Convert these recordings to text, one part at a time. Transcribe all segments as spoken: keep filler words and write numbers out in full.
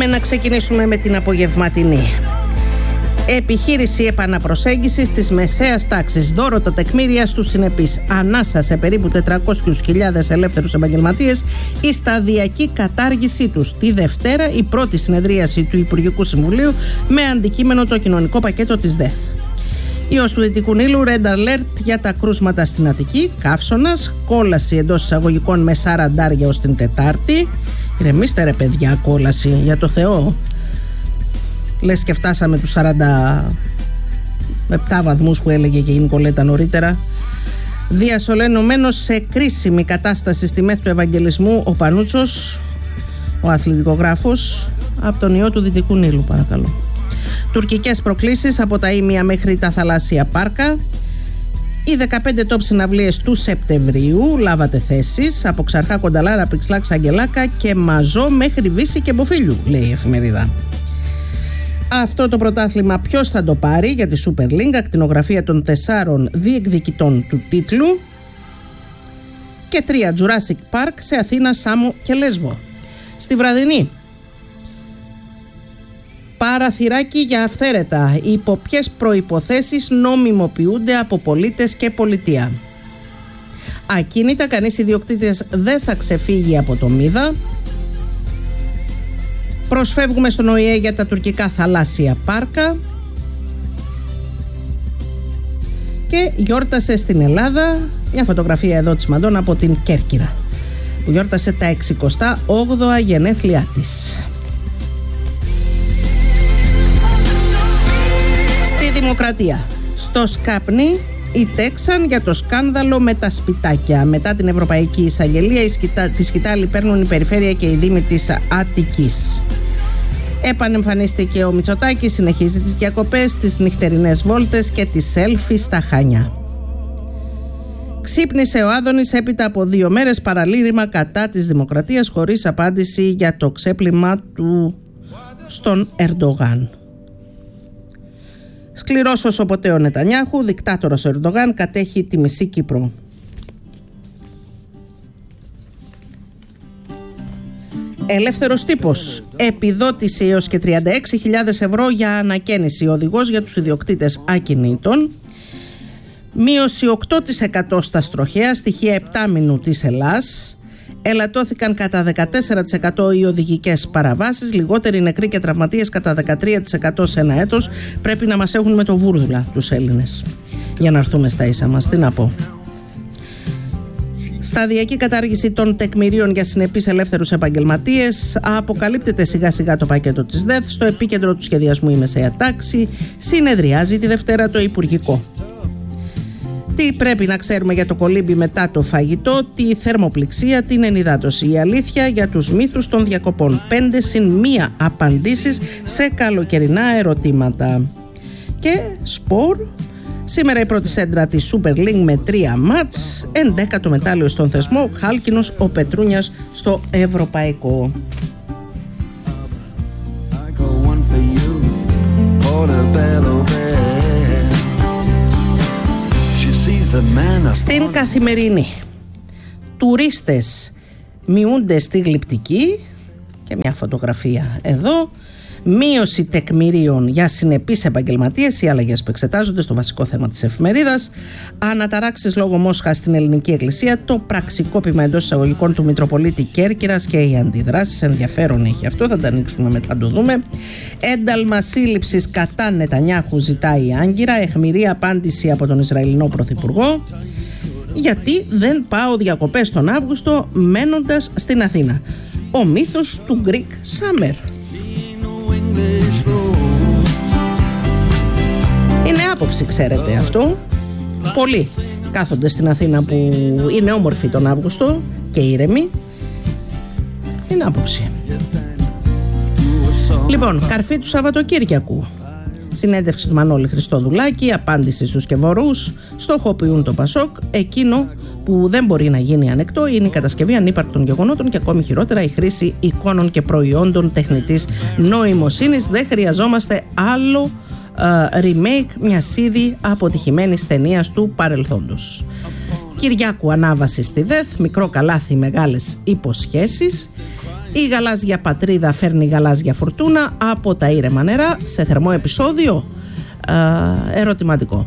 Πάμε να ξεκινήσουμε με την απογευματινή. Επιχείρηση επαναπροσέγγισης της μεσαίας τάξης. Δώρο τα τεκμήρια στους συνεπείς. Ανάσα σε περίπου τετρακόσιες χιλιάδες ελεύθερους επαγγελματίες. Η σταδιακή κατάργησή τους. Τη Δευτέρα η πρώτη συνεδρίαση του Υπουργικού Συμβουλίου με αντικείμενο το κοινωνικό πακέτο της ΔΕΘ. Ιός του Δυτικού Νείλου, Red Alert για τα κρούσματα στην Αττική. Καύσωνας, κόλαση εντός εισαγωγικών με σαραντάρια ως την Τετάρτη. Ηρεμήστε ρε παιδιά, κόλαση, για το Θεό. Λες και φτάσαμε τους σαράντα επτά βαθμούς που έλεγε και η Νικολέτα νωρίτερα. Διασωλενωμένος σε κρίσιμη κατάσταση στη μέθη του Ευαγγελισμού ο Πανούτσος, ο αθλητικογράφος, από τον ιό του Δυτικού Νείλου, παρακαλώ. Τουρκικές προκλήσεις από τα ήμια μέχρι τα θαλάσσια πάρκα. Οι δεκαπέντε top συναυλίες του Σεπτεμβρίου λάβατε θέσεις από Ξαρχά, Κονταλάρα, Πυξλάξ, Αγγελάκα και Μαζό μέχρι Βύση και Μποφίλιου, λέει η εφημερίδα. Αυτό το πρωτάθλημα ποιος θα το πάρει για τη Super League, ακτινογραφία των τεσσάρων διεκδικητών του τίτλου. Και τρία Jurassic Park σε Αθήνα, Σάμο και Λέσβο. Στη βραδινή, παραθυράκι για αυθαίρετα. Υπό ποιες προϋποθέσεις νομιμοποιούνται από πολίτες και πολιτεία. Ακίνητα, κανείς ιδιοκτήτης δεν θα ξεφύγει από το μίδα. Προσφεύγουμε στον Ο Η Ε για τα τουρκικά θαλάσσια πάρκα. Και γιόρτασε στην Ελλάδα μια φωτογραφία εδώ της Μαντώνα από την Κέρκυρα, που γιόρτασε τα εξηκοστά όγδοα γενέθλιά της. Στη Δημοκρατία, στο Σκάπνι ιτέξαν για το σκάνδαλο με τα σπιτάκια. Μετά την Ευρωπαϊκή Εισαγγελία, τη σκητάλη παίρνουν η Περιφέρεια και η Δήμη της Αττικής. Επανεμφανίστηκε ο Μητσοτάκης, συνεχίζει τις διακοπές, τις νυχτερινές βόλτες και τις σέλφι στα Χανιά. Ξύπνησε ο Άδωνης έπειτα από δύο μέρες παραλήρημα κατά της Δημοκρατίας, χωρίς απάντηση για το ξέπλυμα του στον Ερντογάν. Σκληρός όσο ποτέ ο Νετανιάχου, δικτάτορας ο Ερντογάν, κατέχει τη μισή Κύπρο. Ελεύθερος τύπος. Επιδότηση έως και τριάντα έξι χιλιάδες ευρώ για ανακαίνιση. Οδηγός για τους ιδιοκτήτες ακινήτων. Μείωση οκτώ τοις εκατό στα στροχαία, στοιχεία επτάμηνου της Ελλάς. Ελαττώθηκαν κατά δεκατέσσερα τοις εκατό οι οδηγικές παραβάσεις, λιγότεροι νεκροί και τραυματίες κατά δεκατρία τοις εκατό σε ένα έτος. Πρέπει να μας έχουν με το βούρδουλα τους Έλληνες, για να έρθουμε στα ίσα μας. Τι να πω. Σταδιακή κατάργηση των τεκμηρίων για συνεπείς ελεύθερους επαγγελματίες. Αποκαλύπτεται σιγά σιγά το πακέτο της ΔΕΘ. Στο επίκεντρο του σχεδιασμού η μεσαία τάξη. Συνεδριάζει τη Δευτέρα το Υπουργικό. Τι πρέπει να ξέρουμε για το κολύμπι μετά το φαγητό, τη θερμοπληξία, την ενυδάτωση. Η αλήθεια για τους μύθους των διακοπών. Πέντε συν μία απαντήσεις σε καλοκαιρινά ερωτήματα. Και σπορ. Σήμερα η πρώτη σέντρα της Super League με τρία μάτς. Ενδέκατο μετάλλιο στον θεσμό. Χάλκινος ο Πετρούνιας στο Ευρωπαϊκό. Στην Καθημερινή, τουρίστες μειούνται στη γλυπτική και μια φωτογραφία εδώ. Μείωση τεκμηρίων για συνεπείς επαγγελματίες, οι αλλαγές που εξετάζονται στο βασικό θέμα της εφημερίδας. Αναταράξεις λόγω Μόσχα στην Ελληνική Εκκλησία. Το πραξικόπημα εντός εισαγωγικών του Μητροπολίτη Κέρκυρας και οι αντιδράσεις. Ενδιαφέρον έχει αυτό, θα τα ανοίξουμε μετά, το δούμε. Ένταλμα σύλληψης κατά Νετανιάχου ζητάει η Άγκυρα. Αιχμηρή απάντηση από τον Ισραηλινό Πρωθυπουργό. Γιατί δεν πάω διακοπές τον Αύγουστο μένοντας στην Αθήνα. Ο μύθος του Greek Summer. Είναι άποψη, ξέρετε αυτό. Πολλοί κάθονται στην Αθήνα που είναι όμορφη τον Αύγουστο και ήρεμη. Είναι άποψη. Λοιπόν, καρφί του Σαββατοκύριακου. Συνέντευξη του Μανώλη Χριστοδουλάκη, απάντηση στους Κεβορούς. Στοχοποιούν το Πασόκ. Εκείνο που δεν μπορεί να γίνει ανεκτό είναι η κατασκευή ανύπαρκτων γεγονότων και ακόμη χειρότερα η χρήση εικόνων και προϊόντων τεχνητής νοημοσύνης. Δεν χρειαζόμαστε άλλο uh, remake μιας ήδη αποτυχημένης ταινίας του παρελθόντος. Κυριάκου ανάβαση στη ΔΕΘ, μικρό καλάθι, μεγάλες υποσχέσεις. Η γαλάζια πατρίδα φέρνει γαλάζια φουρτούνα από τα ήρεμα νερά σε θερμό επεισόδιο. Ε, ερωτηματικό.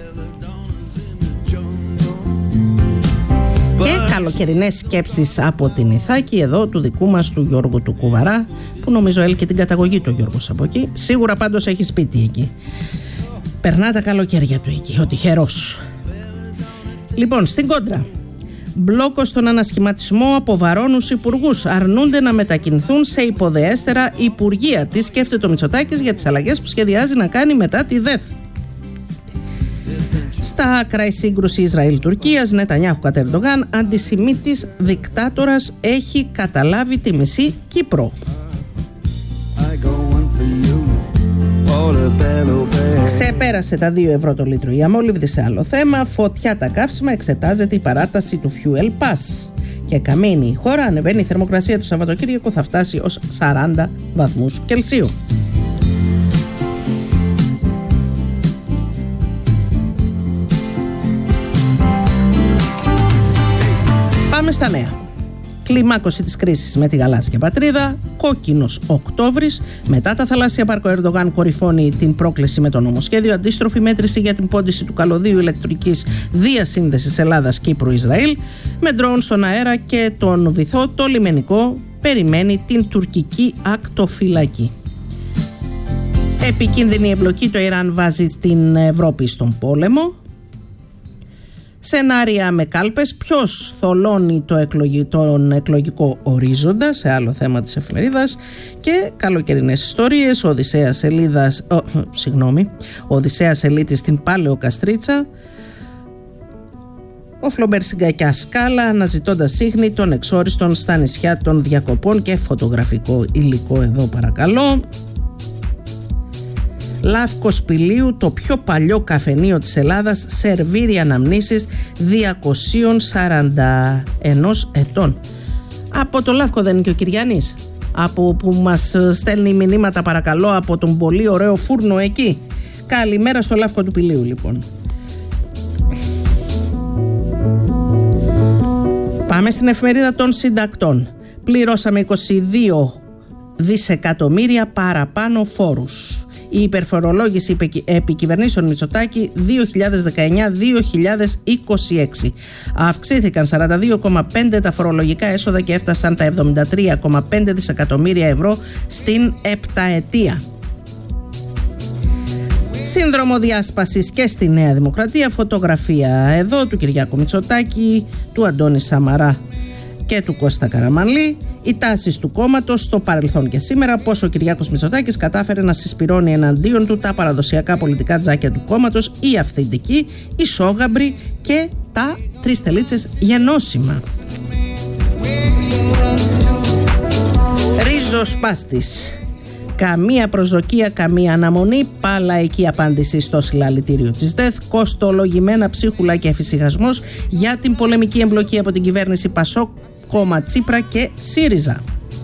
Και καλοκαιρινές σκέψεις από την Ιθάκη, εδώ του δικού μας του Γιώργου του Κουβαρά, που νομίζω έλκει την καταγωγή του Γιώργος από εκεί. Σίγουρα πάντως έχει σπίτι εκεί. Περνά τα καλοκαίρια του εκεί, ο τυχερός. Λοιπόν, στην κόντρα. Μπλόκο στον ανασχηματισμό από βαρώνους υπουργούς. Αρνούνται να μετακινηθούν σε υποδεέστερα υπουργεία. Τι σκέφτεται ο Μητσοτάκης για τις αλλαγές που σχεδιάζει να κάνει μετά τη ΔΕΘ. Στα άκρα η σύγκρουση Ισραήλ-Τουρκίας, Νετανιάχου κατά Ερντογάν, αντισημίτης δικτάτορας έχει καταλάβει τη μισή Κύπρο. Ξεπέρασε τα δύο ευρώ το λίτρο η αμόλυβδη σε άλλο θέμα. Φωτιά τα καύσιμα, εξετάζεται η παράταση του Fuel Pass. Και καμίνει η χώρα, ανεβαίνει η θερμοκρασία του Σαββατοκύριακο, θα φτάσει ως σαράντα βαθμούς Κελσίου. Πάμε στα νέα. Κλιμάκωση της κρίσης με τη γαλάζια πατρίδα, κόκκινος Οκτώβρης, μετά τα θαλάσσια πάρκο Ερντογάν κορυφώνει την πρόκληση με το νομοσχέδιο, αντίστροφη μέτρηση για την πόντιση του καλωδίου ηλεκτρικής διασύνδεσης Ελλάδας-Κύπρου-Ισραήλ, με ντρόουν στον αέρα και τον βυθό το λιμενικό περιμένει την τουρκική ακτοφυλακή. Επικίνδυνη εμπλοκή, το Ιράν βάζει στην Ευρώπη στον πόλεμο. Σενάρια με κάλπες, ποιος θολώνει το εκλογι... τον εκλογικό ορίζοντα, σε άλλο θέμα της εφημερίδας, και καλοκαιρινές ιστορίες, ο Οδυσσέας Ελίδας, ο, συγγνώμη, ο Οδυσσέας Ελίτης στην Πάλαιο Καστρίτσα, ο Φλομπέρ στην Κακιά Σκάλα, αναζητώντας ίχνη των εξόριστων στα νησιά των διακοπών, και φωτογραφικό υλικό εδώ παρακαλώ. Λαύκος Πηλίου, το πιο παλιό καφενείο της Ελλάδας, σερβίρει αναμνήσεις διακοσίων σαράντα ένα ετών. Από το Λαύκο δεν είναι και ο Κυριανής, από που μας στέλνει μηνύματα παρακαλώ από τον πολύ ωραίο φούρνο εκεί. Καλημέρα στο Λαύκο του Πηλίου λοιπόν. Πάμε στην εφημερίδα των συντακτών. Πληρώσαμε είκοσι δύο δισεκατομμύρια παραπάνω φόρους. Η υπερφορολόγηση επικυβερνήσεων Μητσοτάκη δύο χιλιάδες δεκαεννιά δύο χιλιάδες είκοσι έξι. Αυξήθηκαν σαράντα δύο κόμμα πέντε τα φορολογικά έσοδα και έφτασαν τα εβδομήντα τρία κόμμα πέντε δισεκατομμύρια ευρώ στην επταετία. Σύνδρομο διάσπασης και στη Νέα Δημοκρατία. Φωτογραφία εδώ του Κυριάκου Μητσοτάκη, του Αντώνη Σαμαρά και του Κώστα Καραμανλή. Οι τάσεις του κόμματος στο παρελθόν και σήμερα, πώς ο Κυριάκος Μητσοτάκης κατάφερε να συσπυρώνει εναντίον του τα παραδοσιακά πολιτικά τζάκια του κόμματος, η αυθεντική, η σόγαμπρη και τα τρεις τελίτσες γενώσιμα. Ρίζος Πάστης. Καμία προσδοκία, καμία αναμονή, παλαϊκή απάντηση στο συλλαλητήριο της ΔΕΘ, κοστολογημένα ψίχουλα και εφησυχασμός για την πολεμική εμπλοκή από την κυβέρνηση Πασόκ, κόμμα Τσίπρα και ΣΥΡΙΖΑ.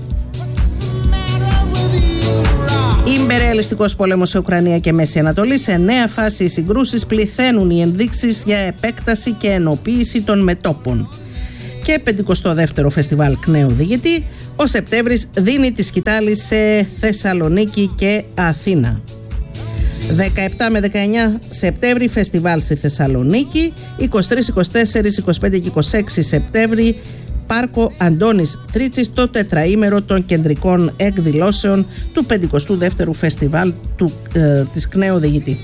Ιμπεριαλιστικός πόλεμος σε Ουκρανία και Μέση Ανατολή. Σε νέα φάση οι συγκρούσεις, πληθαίνουν οι ενδείξεις για επέκταση και ενοποίηση των μετώπων. Και πενηκοστό δεύτερο φεστιβάλ Κνέου Διηγητή. Ο Σεπτέμβρης δίνει τη σκητάλη σε Θεσσαλονίκη και Αθήνα. δεκαεπτά με δεκαεννιά Σεπτέμβρη φεστιβάλ στη Θεσσαλονίκη. είκοσι τρεις, είκοσι τέσσερις, είκοσι πέντε και είκοσι έξι Σεπτέμβρη Πάρκο Αντώνης Τρίτσης, το τετραήμερο των κεντρικών εκδηλώσεων του πενηκοστού δεύτερου φεστιβάλ του, ε, της Κνέου Διηγητή.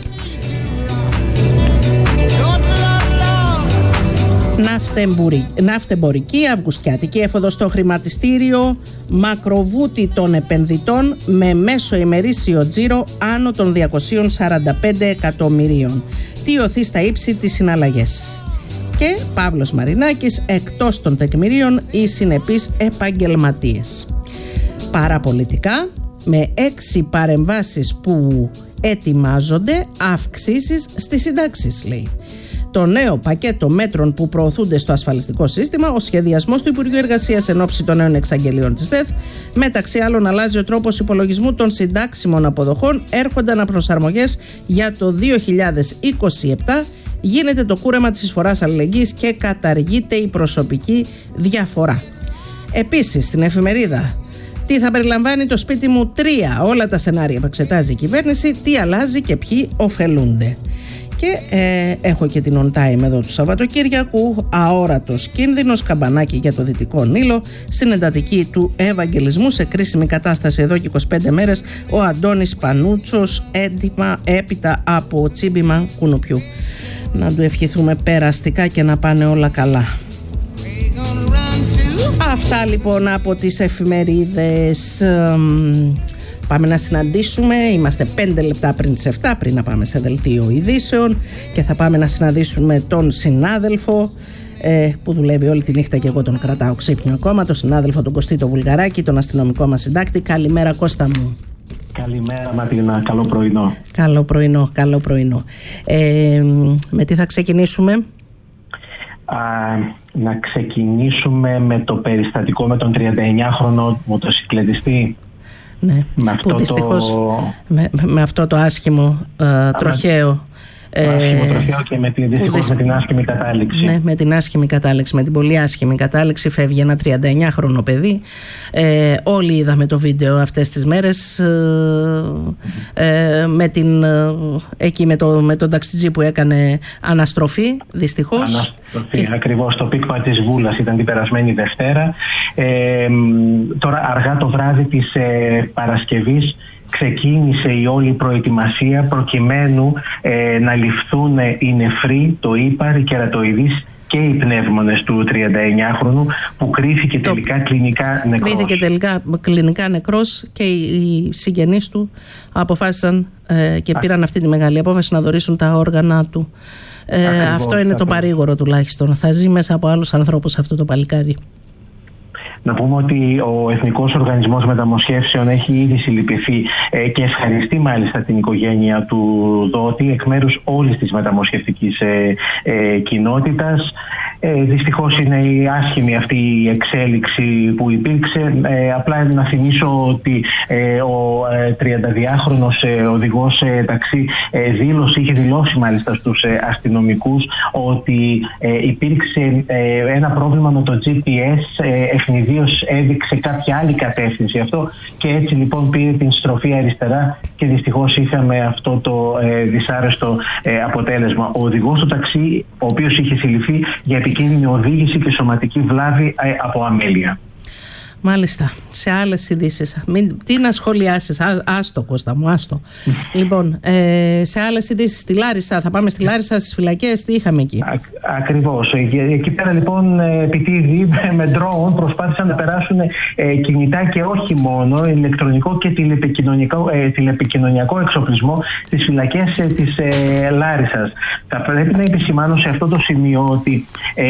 Ναυτεμπορική, αυγουστιάτικη έφοδο στο χρηματιστήριο, μακροβούτη των επενδυτών με μέσο ημερήσιο τζίρο άνω των διακοσίων σαράντα πέντε εκατομμυρίων. Τι οθεί στα ύψη τις συναλλαγές. Και Παύλος Μαρινάκης, εκτός των τεκμηρίων οι συνεπείς επαγγελματίες. Παραπολιτικά, με έξι παρεμβάσεις που ετοιμάζονται, αυξήσεις στις συντάξεις λέει. Το νέο πακέτο μέτρων που προωθούνται στο ασφαλιστικό σύστημα, ο σχεδιασμός του Υπουργείου Εργασίας εν ώψη των νέων εξαγγελίων της ΔΕΘ, μεταξύ άλλων αλλάζει ο τρόπος υπολογισμού των συντάξιμων αποδοχών, έρχονται αναπροσαρμογές για το δύο χιλιάδες είκοσι επτά, γίνεται το κούρεμα της εισφοράς αλληλεγγύης και καταργείται η προσωπική διαφορά. Επίσης στην εφημερίδα, τι θα περιλαμβάνει το σπίτι μου τρία, όλα τα σενάρια που εξετάζει η κυβέρνηση, τι αλλάζει και ποιοι ωφελούνται. Και ε, έχω και την on time εδώ του Σαββατοκύριακου, αόρατος κίνδυνος, καμπανάκι για το Δυτικό Νείλο, στην εντατική του Ευαγγελισμού, σε κρίσιμη κατάσταση εδώ και είκοσι πέντε μέρες, ο Αντώνης Πανούτσος, έντιμα έπειτα από τσίμπημα κουνουπιού. Να του ευχηθούμε περαστικά και να πάνε όλα καλά. Αυτά λοιπόν από τις εφημερίδες. Πάμε να συναντήσουμε, είμαστε πέντε λεπτά πριν τις επτά, πριν να πάμε σε δελτίο ειδήσεων, και θα πάμε να συναντήσουμε τον συνάδελφο ε, που δουλεύει όλη τη νύχτα και εγώ τον κρατάω ξύπνιο ακόμα, τον συνάδελφο τον Κωστή Βουλγαράκη, τον αστυνομικό μας συντάκτη. Καλημέρα Κώστα μου. Καλημέρα Ματίνα, καλό πρωινό. Καλό πρωινό, καλό πρωινό. Ε, με τι θα ξεκινήσουμε? Α, να ξεκινήσουμε με το περιστατικό με τον τριανταεννιάχρονο μοτοσυκλετιστή. Ναι, με που αυτό δυστυχώς το... με, με αυτό το άσχημο ε, τροχαίο. Το άσχημο τροχαίο και με την, δυστυχώς με την άσχημη κατάληξη. Ναι, με την άσχημη κατάληξη, με την πολύ άσχημη κατάληξη φεύγει ένα τριανταεννιάχρονο παιδί. Ε, όλοι είδαμε το βίντεο αυτές τις μέρες ε, ε, με, την, ε, εκεί με, το, με τον ταξιτζή που έκανε αναστροφή, δυστυχώς. Αναστροφή, και... ακριβώς. Το πίκμα της Βούλας ήταν την περασμένη Δευτέρα. Ε, τώρα αργά το βράδυ της ε, Παρασκευής ξεκίνησε η όλη προετοιμασία προκειμένου ε, να ληφθούν οι νεφροί, το ύπαρ, οι κερατοειδείς και οι πνεύμονες του τριανταεννιάχρονου, που κρίθηκε το... τελικά κλινικά νεκρός. Κρίθηκε τελικά κλινικά νεκρός και οι συγγενείς του αποφάσισαν ε, και πήραν Α. αυτή τη μεγάλη απόφαση να δωρήσουν τα όργανα του. Ε, Ακριβώς, αυτό είναι το παρήγορο τουλάχιστον. Θα ζει μέσα από άλλους ανθρώπους αυτό το παλικάρι. Να πούμε ότι ο Εθνικός Οργανισμός Μεταμοσχεύσεων έχει ήδη συλληπιθεί ε, και ευχαριστεί μάλιστα την οικογένεια του δότη εκ μέρους όλης της μεταμοσχευτικής ε, ε, κοινότητας. Ε, δυστυχώς είναι η άσχημη αυτή η εξέλιξη που υπήρξε. Ε, απλά να θυμίσω ότι ε, ο ε, τριανταδυάχρονος ε, οδηγός ε, ταξί ε, δήλωσε, είχε δηλώσει μάλιστα στους ε, αστυνομικούς ότι ε, υπήρξε ε, ένα πρόβλημα με το τζι πι ες, ε, ευνηδίως έδειξε κάποια άλλη κατεύθυνση αυτό και έτσι λοιπόν πήρε την στροφή αριστερά και δυστυχώς είχαμε αυτό το ε, δυσάρεστο ε, αποτέλεσμα. Ο οδηγός του ταξί, ο οποίος είχε συλληφθεί για επικίνδυνη οδήγηση και σωματική βλάβη ε, από αμέλεια. Μάλιστα. Σε άλλες ειδήσεις. Μην, τι να σχολιάσεις. Α, άστο Κώστα μου, άστο. Λοιπόν, ε, σε άλλες ειδήσεις στη Λάρισα. Θα πάμε στη Λάρισα στις φυλακές. Τι είχαμε εκεί? Α, ακριβώς. Εκεί πέρα λοιπόν επιτίδη με ντρόουν προσπάθησαν να περάσουν ε, κινητά και όχι μόνο, ηλεκτρονικό και τηλεπικοινωνιακό, ε, τηλεπικοινωνιακό εξοπλισμό στις φυλακές ε, της ε, Λάρισσας. Θα πρέπει να επισημάνω σε αυτό το σημείο ότι ε,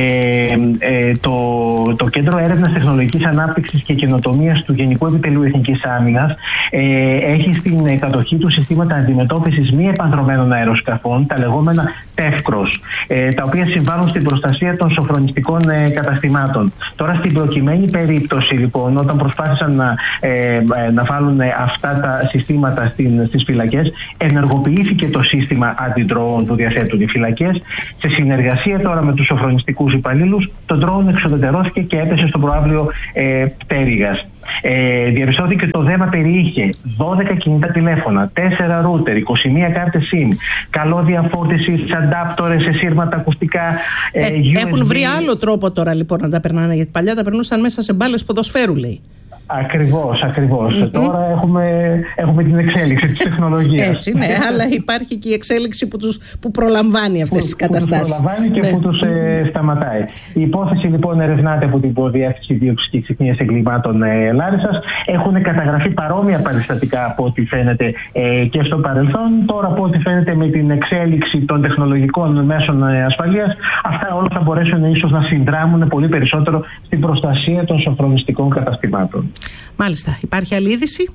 ε, το, το Κέντρο Έρευνας Τεχνολογικής Ανάπτυξης και Καινοτομίας του Γενικού Επιτελείου Εθνικής Άμυνας ε, έχει στην κατοχή του συστήματα αντιμετώπισης μη επανδρωμένων αεροσκαφών, τα λεγόμενα τεύκρος, ε, τα οποία συμβάλλουν στην προστασία των σοφρονιστικών ε, καταστημάτων. Τώρα στην προκειμένη περίπτωση λοιπόν, όταν προσπάθησαν να, ε, να βάλουν αυτά τα συστήματα στην, στις φυλακές, ενεργοποιήθηκε το σύστημα αντιντρόων που διαθέτουν οι φυλακές. Σε συνεργασία τώρα με τους σοφρονιστικούς υπαλλήλους, το ντρόουν εξοδετερώθηκε και έπεσε στο προαύλιο ε, πτέρυγας. Ε, διαπιστώθηκε το δέμα περιείχε δώδεκα κινητά τηλέφωνα, τέσσερα ρούτερ, είκοσι μία κάρτες SIM, καλώδια φόρτισης, αντάπτορες σε σύρματα ακουστικά. Ε, ε, έχουν βρει άλλο τρόπο τώρα λοιπόν να τα περνάνε, γιατί παλιά τα περνούσαν μέσα σε μπάλες ποδοσφαίρου, λέει. Ακριβώς, ακριβώς. Mm-hmm. Τώρα έχουμε, έχουμε την εξέλιξη της τεχνολογίας. Έτσι, ναι, αλλά υπάρχει και η εξέλιξη που, τους, που προλαμβάνει αυτές που, τις καταστάσεις. Που τους προλαμβάνει και ναι. που τους ε, σταματάει. Η υπόθεση λοιπόν ερευνάται από την Υποδιεύθυνση Δίωξης και Ξυπνίας Εγκλημάτων ε, Λάρισσας. Έχουν καταγραφεί παρόμοια περιστατικά από ό,τι φαίνεται ε, και στο παρελθόν. Τώρα από ό,τι φαίνεται με την εξέλιξη των τεχνολογικών μέσων ε, ασφαλείας, αυτά όλα θα μπορέσουν ίσως να συνδράμουν πολύ περισσότερο στην προστασία των σοφρονιστικών καταστημάτων. Μάλιστα. Υπάρχει άλλη είδηση?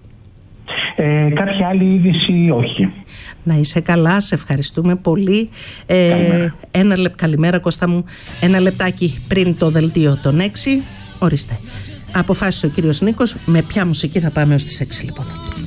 Ε, κάποια άλλη είδηση όχι. Να είσαι καλά, σε ευχαριστούμε πολύ. Ε, καλημέρα. Ένα λεπ, καλημέρα Κώστα μου. Ένα λεπτάκι πριν το δελτίο των έξι. Ορίστε. Αποφάσισε ο κύριος Νίκος με ποια μουσική θα πάμε ως τις έξι λοιπόν.